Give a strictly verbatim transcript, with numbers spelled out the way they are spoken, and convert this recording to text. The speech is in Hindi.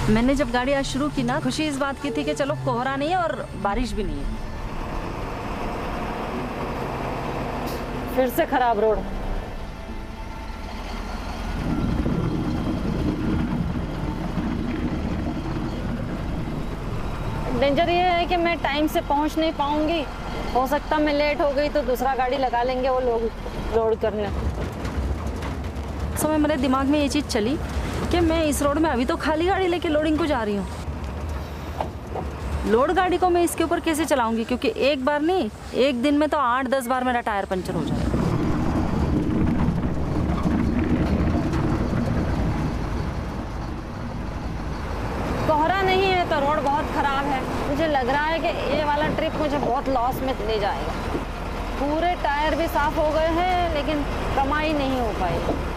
मैंने जब गाड़ी आज शुरू की ना, खुशी इस बात की थी कि चलो कोहरा नहीं है और बारिश भी नहीं है। फिर से खराब रोड। डेंजर ये है कि मैं टाइम से पहुंच नहीं पाऊंगी। हो सकता मैं लेट हो गई तो दूसरा गाड़ी लगा लेंगे वो लोग लोड करने। समय मेरे दिमाग में ये चीज़ चली कि मैं इस रोड में अभी तो खाली गाड़ी लेके लोडिंग को जा रही हूँ, लोड गाड़ी को मैं इसके ऊपर कैसे चलाऊंगी, क्योंकि एक बार नहीं, एक दिन में तो आठ दस बार मेरा टायर पंचर हो जाएगा। कोहरा नहीं है तो रोड बहुत खराब है। मुझे लग रहा है कि ये वाला ट्रिप मुझे बहुत लॉस में ले जाएगा। पूरे टायर भी साफ हो गए हैं लेकिन कमाई नहीं हो पाई।